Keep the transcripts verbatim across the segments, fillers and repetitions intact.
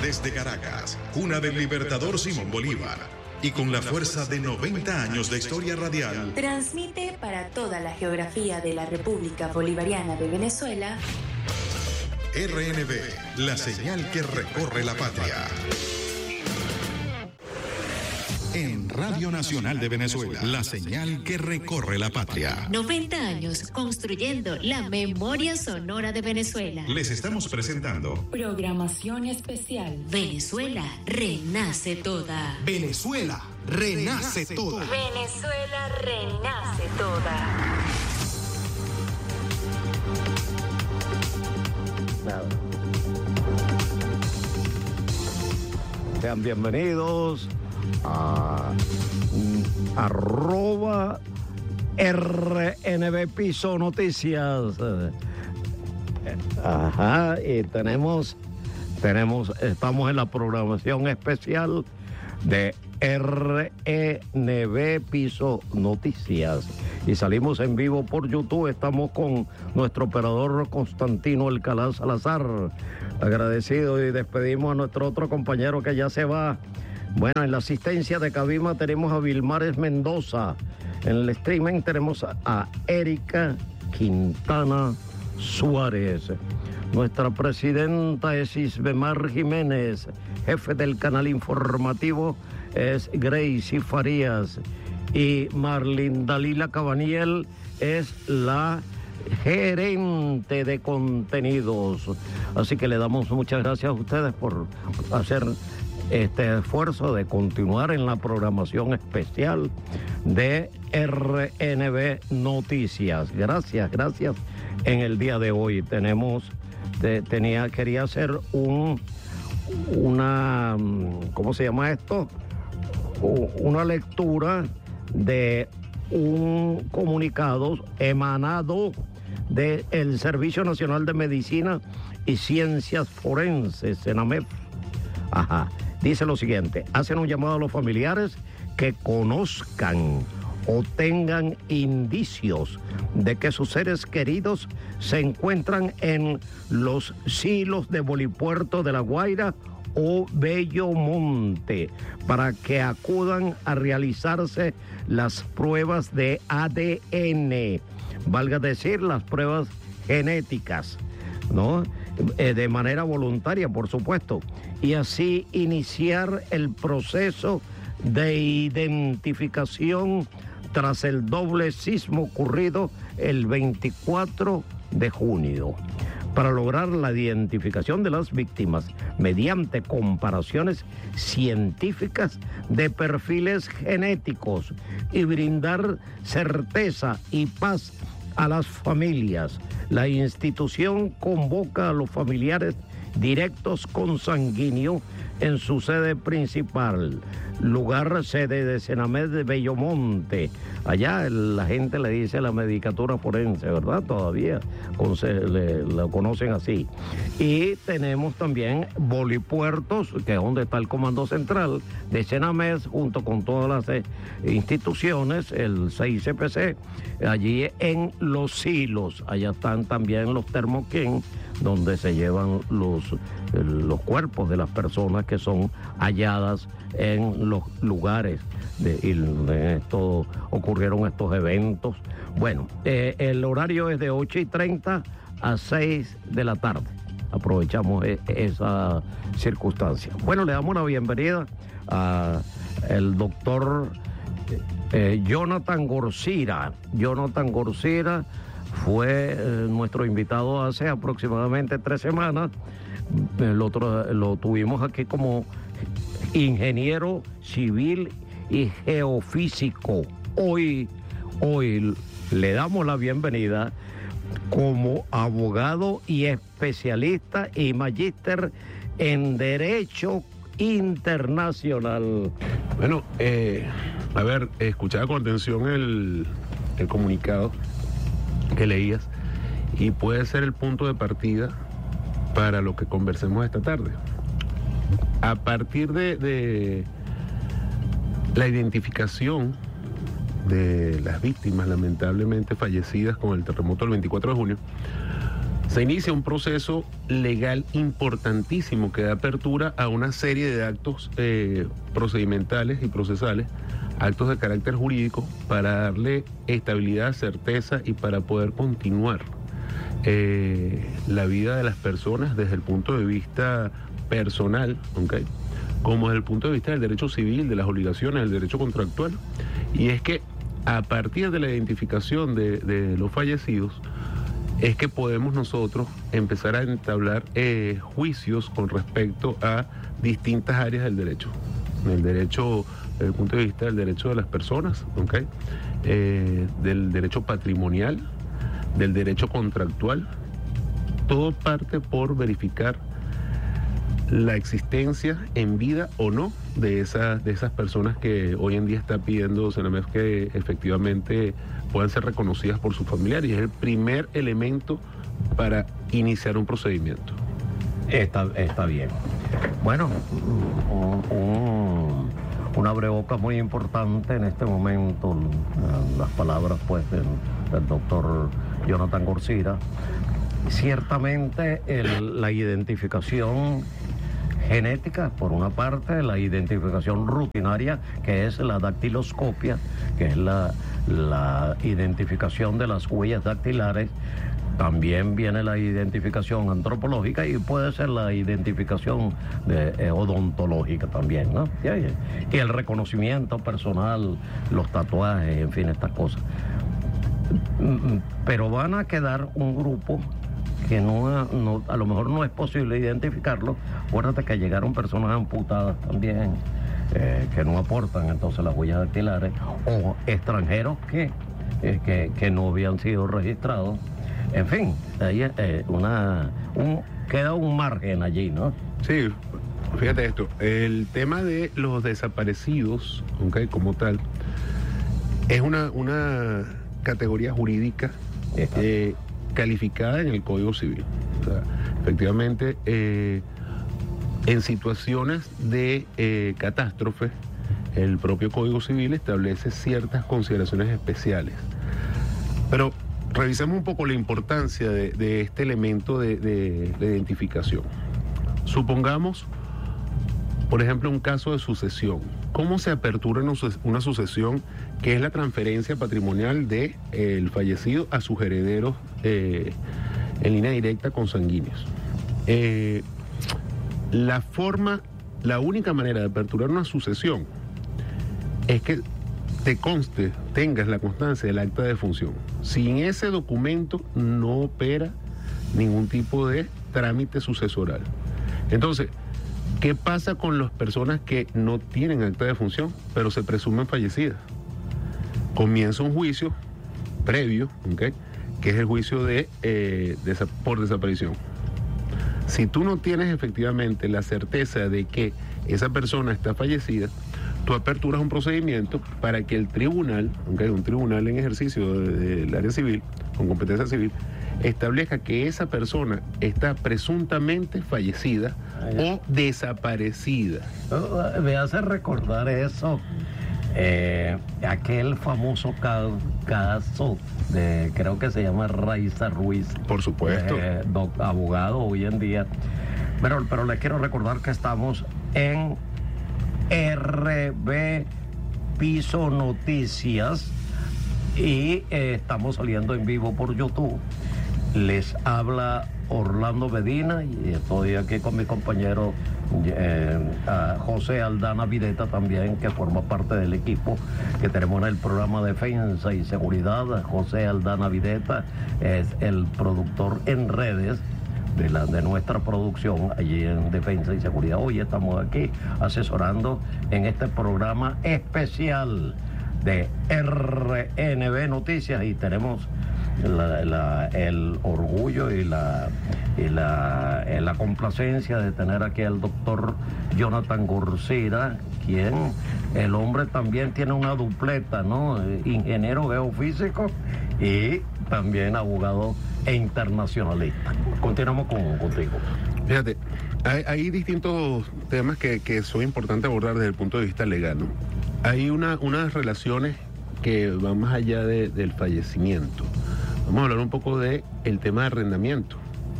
Desde Caracas, cuna del libertador Simón Bolívar, y con la fuerza de noventa años de historia radial, transmite para toda la geografía de la República Bolivariana de Venezuela. R N V, la señal que recorre la patria. En Radio Nacional de Venezuela, la señal que recorre la patria. noventa años construyendo la memoria sonora de Venezuela. Les estamos presentando programación especial. Venezuela renace toda. Venezuela renace toda. Venezuela renace toda. Nada. Sean bienvenidos a arroba R N V Piso Noticias. Ajá, y tenemos, tenemos, estamos en la programación especial de R N V Piso Noticias. Y salimos en vivo por YouTube. Estamos con nuestro operador Constantino Alcalá Salazar. Agradecido, y despedimos a nuestro otro compañero que ya se va. Bueno, en la asistencia de Cabima tenemos a Vilmares Mendoza. En el streaming tenemos a Erika Quintana Suárez. Nuestra presidenta es Isbemar Jiménez. Jefe del canal informativo es Gracie Farías. Y Marlin Dalila Cabaniel es la gerente de contenidos. Así que le damos muchas gracias a ustedes por hacer este esfuerzo de continuar en la programación especial de R N V Noticias. Gracias, gracias. En el día de hoy tenemos, de, tenía, quería hacer un, una, ¿cómo se llama esto? Una lectura de un comunicado emanado del Servicio Nacional de Medicina y Ciencias Forenses, SENAMEF. Ajá. Dice lo siguiente: hacen un llamado a los familiares que conozcan o tengan indicios de que sus seres queridos se encuentran en los silos de Bolipuerto de La Guaira o Bellomonte para que acudan a realizarse las pruebas de A D N, valga decir, las pruebas genéticas, ¿no? Eh, de manera voluntaria, por supuesto, y así iniciar el proceso de identificación tras el doble sismo ocurrido el veinticuatro de junio. Para lograr la identificación de las víctimas mediante comparaciones científicas de perfiles genéticos y brindar certeza y paz a las familias, la institución convoca a los familiares directos consanguíneos en su sede principal, lugar sede de Senamed de Bellomonte. Allá la gente le dice la medicatura forense, ¿verdad? Todavía con, se, le, lo conocen así. Y tenemos también Bolipuertos, que es donde está el Comando Central de Senamed, junto con todas las eh, instituciones, el C I C P C, allí en Los Silos. Allá están también los Termoquén, donde se llevan los, los cuerpos de las personas que son halladas en los lugares de, y de esto ocurrieron estos eventos. Bueno, eh, el horario es de ocho y treinta a seis de la tarde. Aprovechamos e, esa circunstancia. Bueno, le damos la bienvenida al doctor eh, Jonathan Gorcira. Jonathan Gorcira fue eh, nuestro invitado hace aproximadamente tres semanas. El otro lo tuvimos aquí como ingeniero civil y geofísico. Hoy, hoy le damos la bienvenida como abogado y especialista y magíster en Derecho Internacional. Bueno, eh, a ver, escuchaba con atención el, el comunicado que leías y puede ser el punto de partida para lo que conversemos esta tarde. A partir de, de la identificación de las víctimas lamentablemente fallecidas con el terremoto del veinticuatro de junio, se inicia un proceso legal importantísimo que da apertura a una serie de actos eh, procedimentales y procesales, actos de carácter jurídico, para darle estabilidad, certeza y para poder continuar eh, la vida de las personas desde el punto de vista personal, ¿okay?, como desde el punto de vista del derecho civil, de las obligaciones, del derecho contractual. Y es que a partir de la identificación de, de los fallecidos, es que podemos nosotros empezar a entablar eh, juicios con respecto a distintas áreas del derecho. El derecho, desde el punto de vista del derecho de las personas, ¿okay?, eh, del derecho patrimonial, del derecho contractual. Todo parte por verificar la existencia en vida o no de esas, de esas personas que hoy en día está pidiendo Senamef que efectivamente puedan ser reconocidas por sus familiares. Y es el primer elemento para iniciar un procedimiento. Está, está bien. Bueno, un, un, una breboca muy importante en este momento, las palabras pues del, del doctor Jonathan Gorsira. Ciertamente el, la identificación genética, por una parte, la identificación rutinaria, que es la dactiloscopia, que es la, la identificación de las huellas dactilares. También viene la identificación antropológica y puede ser la identificación de, eh, odontológica también, ¿no? Y, y el reconocimiento personal, los tatuajes, en fin, estas cosas. Pero van a quedar un grupo que no, no, a lo mejor no es posible identificarlo. Acuérdate que llegaron personas amputadas también, eh, que no aportan entonces las huellas dactilares, o extranjeros que, eh, que, que no habían sido registrados. En fin, ahí eh, una, un, queda un margen allí, ¿no? Sí, fíjate esto, el tema de los desaparecidos, ¿okay?, como tal, es una, una categoría jurídica eh, calificada en el Código Civil. O sea, efectivamente, eh, en situaciones de eh, catástrofe, el propio Código Civil establece ciertas consideraciones especiales. Pero revisemos un poco la importancia de, de este elemento de, de, de identificación. Supongamos, por ejemplo, un caso de sucesión. ¿Cómo se apertura una sucesión que es la transferencia patrimonial del de, eh, fallecido a sus herederos eh, en línea directa consanguíneos? Eh, la forma, la única manera de aperturar una sucesión es que te conste, tengas la constancia del acta de defunción. Sin ese documento no opera ningún tipo de trámite sucesoral. Entonces, ¿qué pasa con las personas que no tienen acta de defunción, pero se presumen fallecidas? Comienza un juicio previo, ¿okay?, que es el juicio de, eh, de por desaparición. Si tú no tienes efectivamente la certeza de que esa persona está fallecida, tú aperturas un procedimiento para que el tribunal, ¿okay?, un tribunal en ejercicio del de, área civil, con competencia civil, establezca que esa persona está presuntamente fallecida o desaparecida. Me hace recordar eso, eh, aquel famoso ca caso de, creo que se llama Raiza Ruiz. Por supuesto. Eh, doc, abogado hoy en día. Pero, pero les quiero recordar que estamos en R B Piso Noticias y eh, estamos saliendo en vivo por YouTube. Les habla Orlando Medina y estoy aquí con mi compañero eh, José Aldana Videta también, que forma parte del equipo que tenemos en el programa Defensa y Seguridad. José Aldana Videta es el productor en redes de, la, de nuestra producción allí en Defensa y Seguridad. Hoy estamos aquí asesorando en este programa especial de R N B Noticias y tenemos la, la, el orgullo y la, y la, la complacencia de tener aquí al doctor Jonathan Gorsira, quien el hombre también tiene una dupleta, ¿no? Ingeniero geofísico y también abogado e internacionalista. Continuamos con, contigo. Fíjate, hay, hay distintos temas que, que son importantes abordar desde el punto de vista legal, ¿no? Hay una, unas relaciones que van más allá de, del fallecimiento. Vamos a hablar un poco del tema de arrendamiento.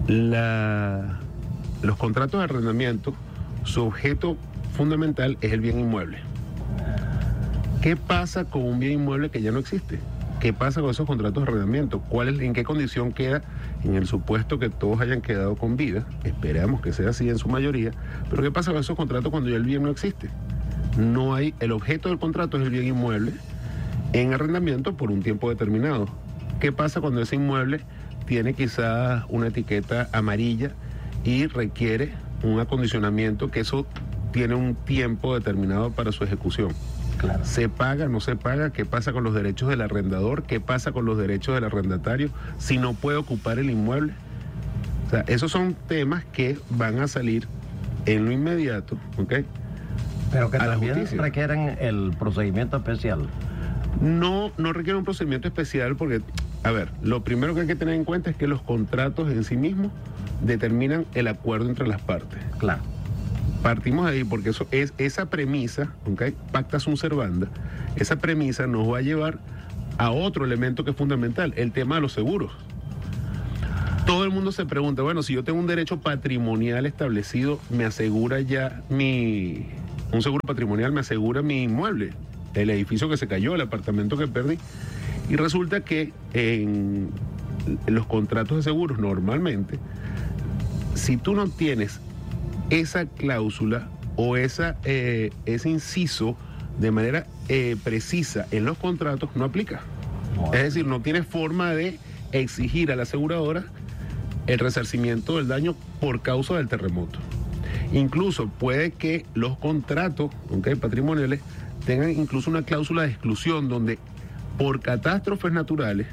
La, los contratos de arrendamiento, su objeto fundamental es el bien inmueble. ¿Qué pasa con un bien inmueble que ya no existe? ¿Qué pasa con esos contratos de arrendamiento? ¿Cuál es, ¿En qué condición queda? En el supuesto que todos hayan quedado con vida, esperamos que sea así en su mayoría, pero ¿qué pasa con esos contratos cuando ya el bien no existe? No hay, el objeto del contrato es el bien inmueble en arrendamiento por un tiempo determinado. ¿Qué pasa cuando ese inmueble tiene quizás una etiqueta amarilla y requiere un acondicionamiento que eso tiene un tiempo determinado para su ejecución? Claro. ¿Se paga, no se paga? ¿Qué pasa con los derechos del arrendador? ¿Qué pasa con los derechos del arrendatario si no puede ocupar el inmueble? O sea, esos son temas que van a salir en lo inmediato, ¿ok? Pero que a la también justicia. requieren el procedimiento especial. No, no requiere un procedimiento especial porque, a ver, lo primero que hay que tener en cuenta es que los contratos en sí mismos determinan el acuerdo entre las partes. Claro. Partimos de ahí porque eso es esa premisa, ¿okay? Pacta sunt servanda, esa premisa nos va a llevar a otro elemento que es fundamental, el tema de los seguros. Todo el mundo se pregunta, bueno, si yo tengo un derecho patrimonial establecido, me asegura ya mi... un seguro patrimonial me asegura mi inmueble, el edificio que se cayó, el apartamento que perdí. Y resulta que en los contratos de seguros normalmente, si tú no tienes esa cláusula o esa, eh, ese inciso de manera eh, precisa en los contratos, no aplica. Bueno. Es decir, no tienes forma de exigir a la aseguradora el resarcimiento del daño por causa del terremoto. Incluso puede que los contratos, ¿okay?, patrimoniales tengan incluso una cláusula de exclusión donde por catástrofes naturales,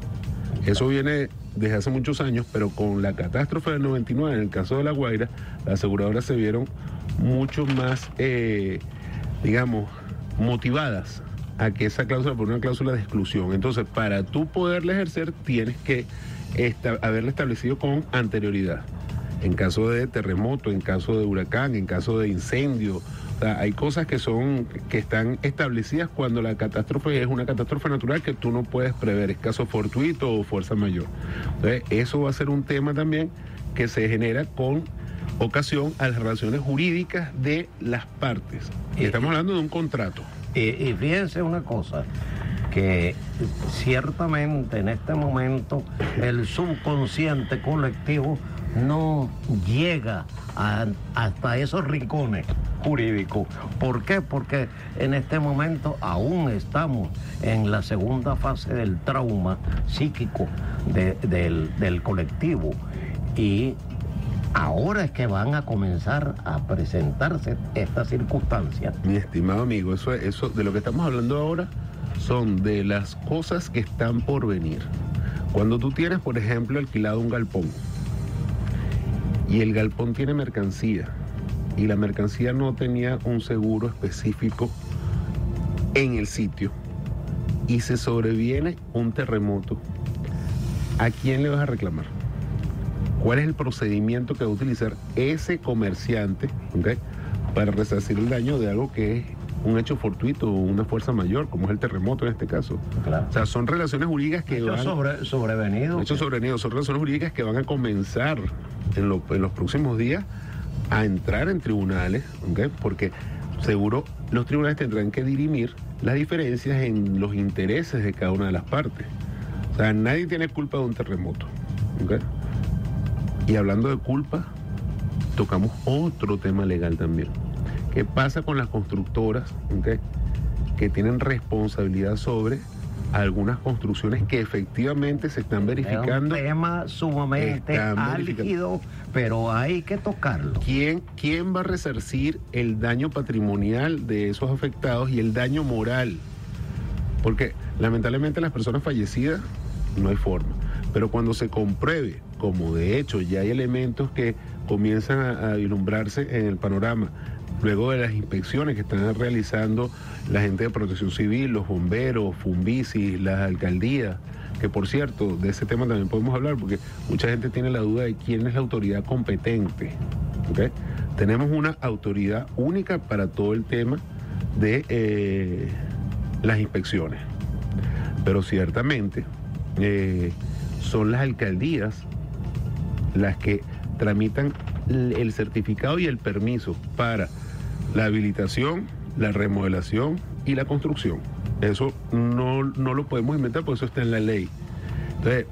eso viene desde hace muchos años, pero con la catástrofe del noventa y nueve, en el caso de La Guaira, las aseguradoras se vieron mucho más, eh, digamos, motivadas a que esa cláusula, por una cláusula de exclusión. Entonces, para tú poderla ejercer, tienes que esta, haberla establecido con anterioridad. En caso de terremoto, en caso de huracán, en caso de incendio. O sea, hay cosas que son, que están establecidas cuando la catástrofe es una catástrofe natural que tú no puedes prever, es caso fortuito o fuerza mayor. Entonces, eso va a ser un tema también que se genera con ocasión a las relaciones jurídicas de las partes. Y estamos hablando de un contrato. Y, y fíjense una cosa, que ciertamente en este momento el subconsciente colectivo no llega a, hasta esos rincones jurídicos. ¿Por qué? Porque en este momento aún estamos en la segunda fase del trauma psíquico de, del, del colectivo, y ahora es que van a comenzar a presentarse estas circunstancias. Mi estimado amigo, eso, eso de lo que estamos hablando ahora son de las cosas que están por venir. Cuando tú tienes, por ejemplo, alquilado un galpón y el galpón tiene mercancía y la mercancía no tenía un seguro específico en el sitio y se sobreviene un terremoto, ¿a quién le vas a reclamar? ¿Cuál es el procedimiento que va a utilizar ese comerciante, ¿okay?, para resarcir el daño de algo que es un hecho fortuito o una fuerza mayor, como es el terremoto en este caso? Claro. O sea, son relaciones jurídicas que Hechos van... sobre, sobrevenidos. Hechos sobrevenidos, son relaciones jurídicas que van a comenzar en, lo, en los próximos días a entrar en tribunales, ¿okay?, porque seguro los tribunales tendrán que dirimir las diferencias en los intereses de cada una de las partes. O sea, nadie tiene culpa de un terremoto, ¿okay? Y hablando de culpa, tocamos otro tema legal también. ¿Qué pasa con las constructoras, okay, que tienen responsabilidad sobre algunas construcciones que efectivamente se están verificando? Es un tema sumamente álgido, pero hay que tocarlo. ¿Quién, ¿Quién va a resarcir el daño patrimonial de esos afectados y el daño moral? Porque lamentablemente las personas fallecidas no hay forma. Pero cuando se compruebe, como de hecho ya hay elementos que comienzan a, a vislumbrarse en el panorama, luego de las inspecciones que están realizando la gente de Protección Civil, los bomberos, Fumbici, las alcaldías, que por cierto, de ese tema también podemos hablar, porque mucha gente tiene la duda de quién es la autoridad competente, ¿okay? Tenemos una autoridad única para todo el tema de eh, las inspecciones, pero ciertamente eh, son las alcaldías las que tramitan el certificado y el permiso para la habilitación, la remodelación y la construcción. Eso no, no lo podemos inventar, porque eso está en la ley. Entonces,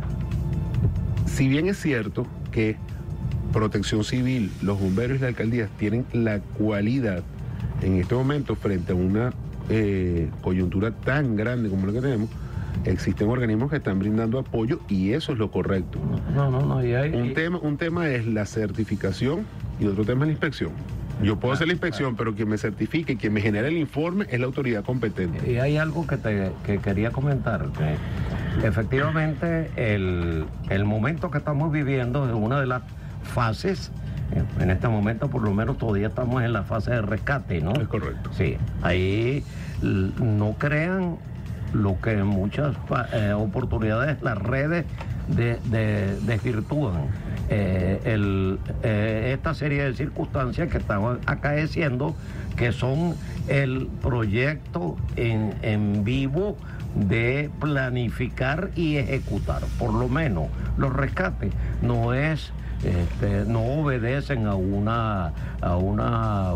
si bien es cierto que Protección Civil, los bomberos y las alcaldías tienen la cualidad en este momento frente a una eh, coyuntura tan grande como la que tenemos, existen organismos que están brindando apoyo y eso es lo correcto. No, no, no. Y hay, un, y... tema, un tema es la certificación y otro tema es la inspección. Yo puedo hacer la inspección, pero quien me certifique, quien me genera el informe es la autoridad competente. Y hay algo que te que quería comentar, que efectivamente el, el momento que estamos viviendo es una de las fases, en este momento por lo menos todavía estamos en la fase de rescate, ¿no? Es correcto. Sí, ahí no crean lo que en muchas eh, oportunidades las redes de, de, desvirtúan. Eh, el, eh, esta serie de circunstancias que están acaeciendo, que son el proyecto en, en vivo de planificar y ejecutar. Por lo menos los rescates no es este, no obedecen a una a una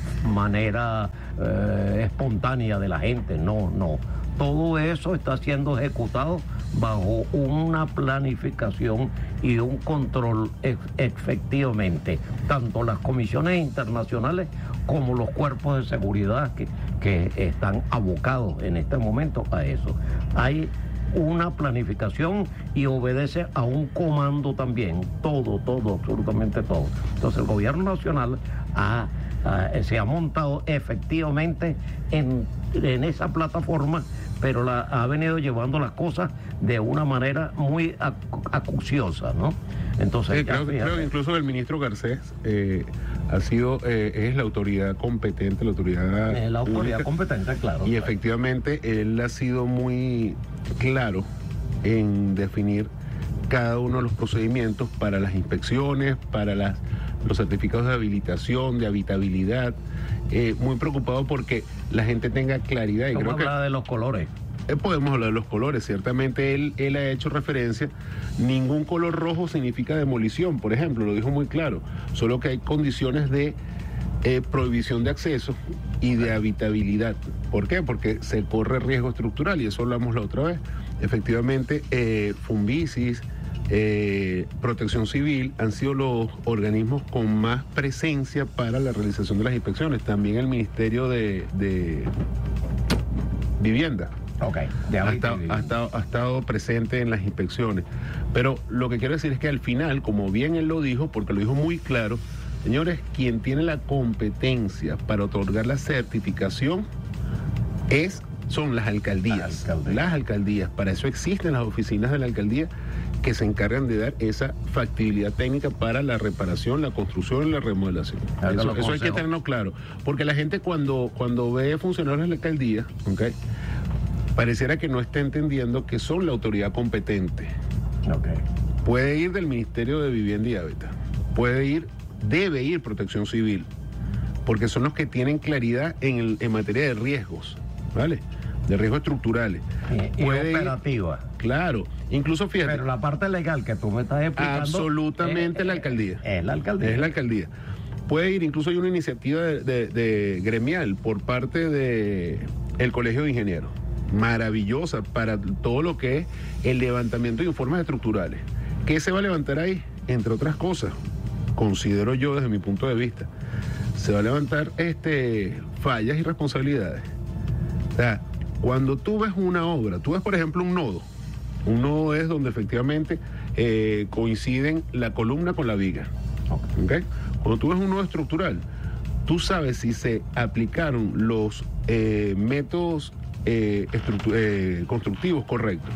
manera eh, espontánea de la gente, no, no. Todo eso está siendo ejecutado bajo una planificación y un control e- efectivamente, tanto las comisiones internacionales como los cuerpos de seguridad que, que están abocados en este momento a eso. Hay una planificación y obedece a un comando también, todo, todo, absolutamente todo. Entonces el gobierno nacional ha, ha, se ha montado efectivamente en, en esa plataforma, pero la, ha venido llevando las cosas de una manera muy acu- acuciosa, ¿no? Entonces, sí, creo, creo que incluso el ministro Garcés eh, ha sido, eh, es la autoridad competente, la autoridad eh, la autoridad única, competente, claro. Y claro. efectivamente él ha sido muy claro en definir cada uno de los procedimientos para las inspecciones, para las, los certificados de habilitación, de habitabilidad. Eh, muy preocupado porque la gente tenga claridad. Y ¿Cómo creo habla que de los colores? Eh, podemos hablar de los colores, ciertamente él, él ha hecho referencia, ningún color rojo significa demolición, por ejemplo, lo dijo muy claro, solo que hay condiciones de eh, prohibición de acceso y de habitabilidad. ¿Por qué? Porque se corre riesgo estructural y eso hablamos la otra vez. Efectivamente, eh, Fumbicis, eh, Protección Civil han sido los organismos con más presencia para la realización de las inspecciones, también el Ministerio de, de Vivienda. Okay, de ha, estado, ha, estado, ha estado presente en las inspecciones. Pero lo que quiero decir es que al final, como bien él lo dijo, porque lo dijo muy claro, señores, quien tiene la competencia para otorgar la certificación es, son las alcaldías. Las alcaldías. Las alcaldías. Para eso existen las oficinas de la alcaldía que se encargan de dar esa factibilidad técnica para la reparación, la construcción y la remodelación. Eso, eso hay que tenerlo claro. Porque la gente cuando, cuando ve funcionarios de la alcaldía, ¿okay?, pareciera que no está entendiendo que son la autoridad competente. Okay. Puede ir del Ministerio de Vivienda y Hábitat, puede ir, debe ir Protección Civil, porque son los que tienen claridad en, el, en materia de riesgos, ¿vale? De riesgos estructurales. Y, y operativa. Ir, claro, incluso fíjate. Pero la parte legal que tú me estás explicando. Absolutamente es, la alcaldía. Es la alcaldía. Es la alcaldía. Puede ir, incluso hay una iniciativa de, de, de gremial por parte de el Colegio de Ingenieros, maravillosa para todo lo que es el levantamiento de informes estructurales. ¿Qué se va a levantar ahí? Entre otras cosas, considero yo desde mi punto de vista, se va a levantar este, fallas y responsabilidades. O sea, cuando tú ves una obra, tú ves por ejemplo un nodo, un nodo es donde efectivamente eh, coinciden la columna con la viga. ¿Okay? Cuando tú ves un nodo estructural, tú sabes si se aplicaron los eh, métodos Eh, eh, constructivos correctos,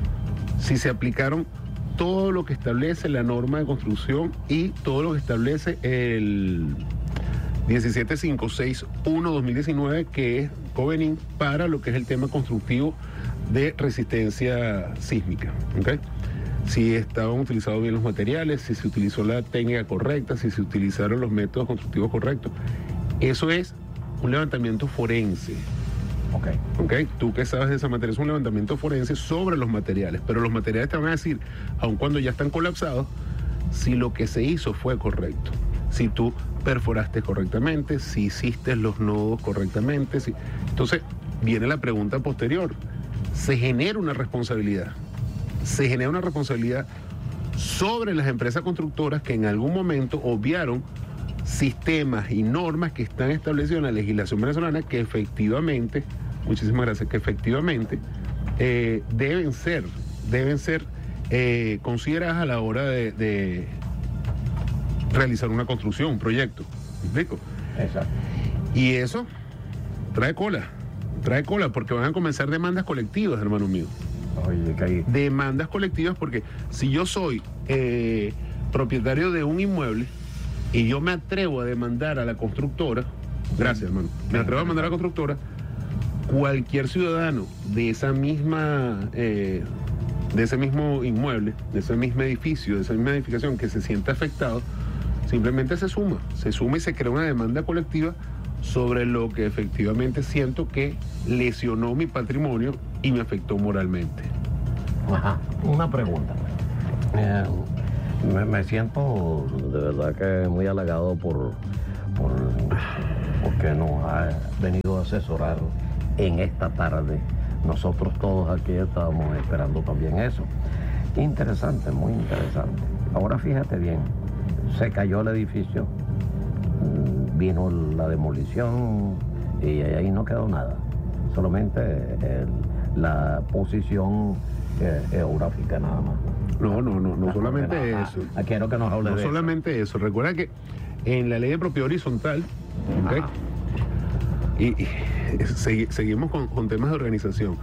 si se aplicaron todo lo que establece la norma de construcción y todo lo que establece el diecisiete cinco seis uno dos mil diecinueve, que es Covenin para lo que es el tema constructivo de resistencia sísmica, ¿okay? Si estaban utilizados bien los materiales, si se utilizó la técnica correcta, si se utilizaron los métodos constructivos correctos. Eso es un levantamiento forense. Okay. Okay. Tú que sabes de esa materia, es un levantamiento forense sobre los materiales, pero los materiales te van a decir, aun cuando ya están colapsados, si lo que se hizo fue correcto, si tú perforaste correctamente, si hiciste los nodos correctamente. Si... Entonces viene la pregunta posterior. Se genera una responsabilidad. Se genera una responsabilidad sobre las empresas constructoras que en algún momento obviaron sistemas y normas que están establecidos en la legislación venezolana que efectivamente, muchísimas gracias, que efectivamente eh, deben ser, deben ser eh, consideradas a la hora de, de realizar una construcción, un proyecto. ¿Me explico? Exacto. Y eso trae cola, trae cola porque van a comenzar demandas colectivas, hermano mío. Oye, que hay... Demandas colectivas porque si yo soy eh, propietario de un inmueble y yo me atrevo a demandar a la constructora, gracias hermano, me atrevo a demandar a la constructora, cualquier ciudadano de esa misma, eh, de ese mismo inmueble, de ese mismo edificio, de esa misma edificación que se sienta afectado, simplemente se suma, se suma y se crea una demanda colectiva sobre lo que efectivamente siento que lesionó mi patrimonio y me afectó moralmente. Ajá, una pregunta. Eh, me, me siento de verdad que muy halagado por, por porque nos ha venido a asesorar en esta tarde. Nosotros todos aquí estábamos esperando también eso. Interesante, muy interesante. Ahora fíjate bien, se cayó el edificio, vino la demolición y ahí no quedó nada. Solamente el, la posición eh, geográfica nada más. No, no, no, no solamente nada, eso. Ah, quiero que nos hable No de solamente eso. eso. Recuerda que en la ley de propiedad horizontal, ¿okay? y, y segui, seguimos con, con temas de organización.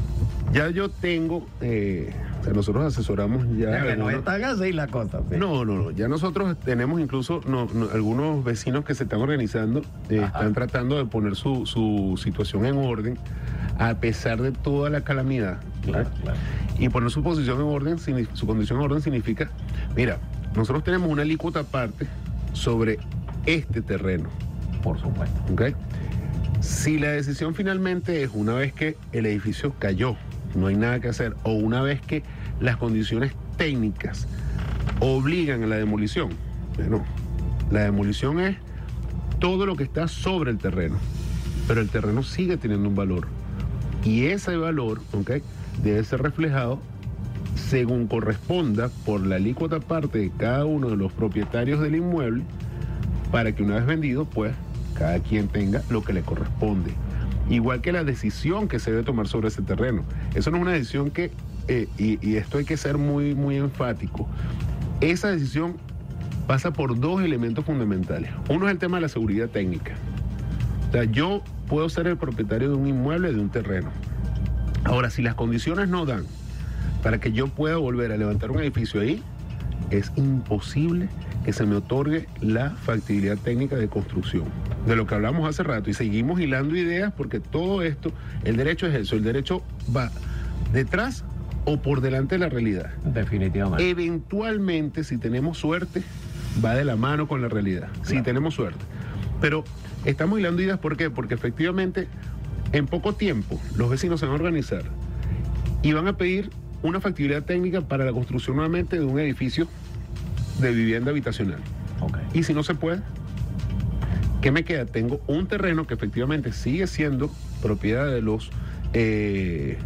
Ya yo tengo, eh, o sea, nosotros asesoramos ya... Ya que algunos, no están así las cosas. ¿Sí? No, no, no. Ya nosotros tenemos incluso no, no, algunos vecinos que se están organizando, eh, están tratando de poner su, su situación en orden, a pesar de toda la calamidad. Claro, claro. Y poner su posición en orden, su condición en orden significa, mira, nosotros tenemos una alícuota aparte sobre este terreno. Por supuesto. ¿Okay? Si la decisión finalmente es una vez que el edificio cayó, no hay nada que hacer, o una vez que las condiciones técnicas obligan a la demolición, bueno, la demolición es todo lo que está sobre el terreno, pero el terreno sigue teniendo un valor, y ese valor, ¿okay?, debe ser reflejado según corresponda por la alícuota parte de cada uno de los propietarios del inmueble, para que una vez vendido, pues cada quien tenga lo que le corresponde. Igual que la decisión que se debe tomar sobre ese terreno. Eso no es una decisión que, eh, y, y esto hay que ser muy, muy enfático, esa decisión pasa por dos elementos fundamentales. Uno es el tema de la seguridad técnica. O sea, yo puedo ser el propietario de un inmueble, de un terreno. Ahora, si las condiciones no dan para que yo pueda volver a levantar un edificio ahí, es imposible que se me otorgue la factibilidad técnica de construcción, de lo que hablamos hace rato, y seguimos hilando ideas porque todo esto, el derecho es eso, el derecho va detrás o por delante de la realidad. Definitivamente. Eventualmente, si tenemos suerte, va de la mano con la realidad, claro. Si tenemos suerte. Pero estamos hilando ideas, ¿por qué? Porque efectivamente, en poco tiempo, los vecinos se van a organizar y van a pedir una factibilidad técnica para la construcción nuevamente de un edificio de vivienda habitacional. Okay. Y si no se puede, ¿qué me queda? Tengo un terreno que efectivamente sigue siendo propiedad de los eh,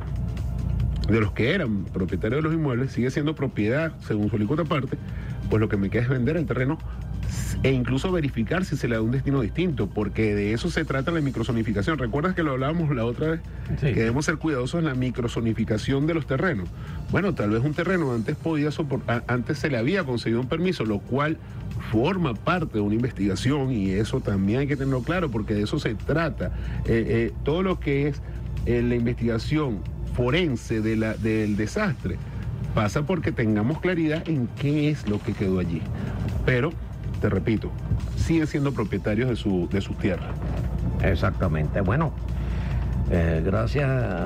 de los que eran propietarios de los inmuebles, sigue siendo propiedad según su alícuota aparte, pues lo que me queda es vender el terreno e incluso verificar si se le da un destino distinto, porque de eso se trata la microzonificación. ¿Recuerdas que lo hablábamos la otra vez? Sí. Que debemos ser cuidadosos en la microzonificación de los terrenos. Bueno, tal vez un terreno antes podía soportar, antes se le había concedido un permiso, lo cual forma parte de una investigación, y eso también hay que tenerlo claro, porque de eso se trata. Eh, eh, todo lo que es eh, la investigación forense de la, del desastre pasa porque tengamos claridad en qué es lo que quedó allí. Pero te repito, siguen siendo propietarios de su de sus tierras. Exactamente. Bueno, eh, gracias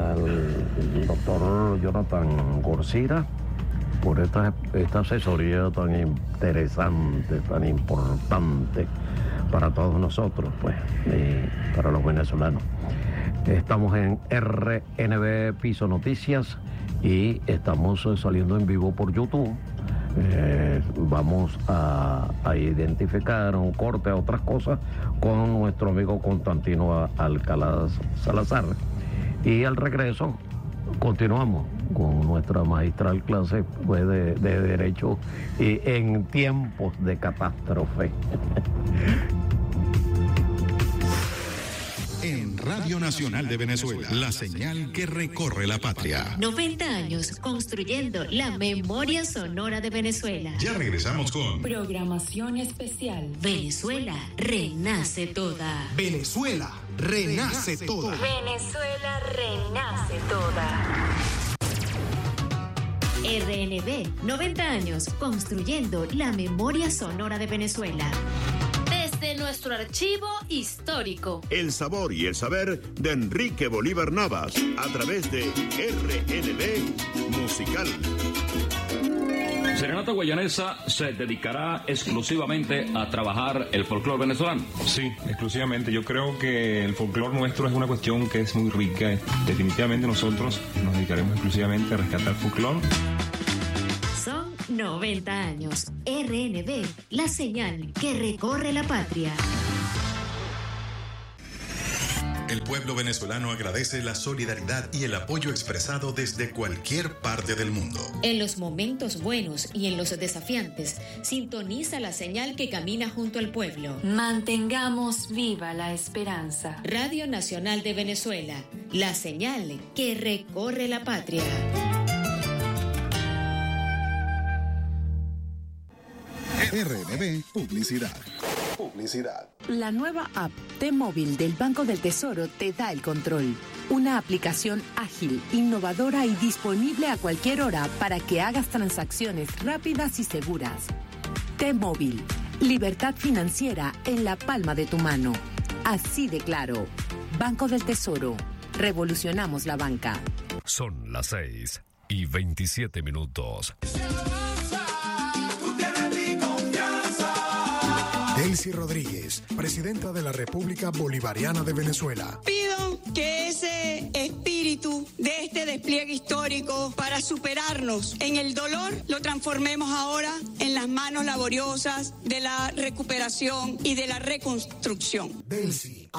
al doctor Jonathan Gorcira por esta, esta asesoría tan interesante, tan importante para todos nosotros, pues, eh, para los venezolanos. Estamos en R N B Piso Noticias y estamos saliendo en vivo por YouTube. Eh, vamos a, a identificar un corte a otras cosas con nuestro amigo Constantino Alcalá Salazar. Y al regreso continuamos con nuestra magistral clase pues, de, de Derecho y en tiempos de catástrofe. En Radio Nacional de Venezuela, la señal que recorre la patria. noventa años construyendo la memoria sonora de Venezuela. Ya regresamos con Programación especial. Venezuela renace toda. Venezuela renace toda. Venezuela renace toda. R N V, noventa años construyendo la memoria sonora de Venezuela. Desde nuestro archivo histórico. El sabor y el saber de Enrique Bolívar Navas a través de R N V Musical. Serenata Guayanesa se dedicará exclusivamente a trabajar el folclore venezolano. Sí, exclusivamente. Yo creo que el folclore nuestro es una cuestión que es muy rica. Definitivamente nosotros nos dedicaremos exclusivamente a rescatar el folclore. Son noventa años. R N V, la señal que recorre la patria. El pueblo venezolano agradece la solidaridad y el apoyo expresado desde cualquier parte del mundo. En los momentos buenos y en los desafiantes, sintoniza la señal que camina junto al pueblo. Mantengamos viva la esperanza. Radio Nacional de Venezuela, la señal que recorre la patria. R N V Publicidad. Publicidad. La nueva app T-Móvil del Banco del Tesoro te da el control. Una aplicación ágil, innovadora y disponible a cualquier hora para que hagas transacciones rápidas y seguras. T-Móvil. Libertad financiera en la palma de tu mano. Así de claro. Banco del Tesoro. Revolucionamos la banca. Son las seis y veintisiete minutos. Delcy Rodríguez, presidenta de la República Bolivariana de Venezuela. Pido que ese espíritu de este despliegue histórico para superarnos en el dolor lo transformemos ahora en las manos laboriosas de la recuperación y de la reconstrucción. Delcy.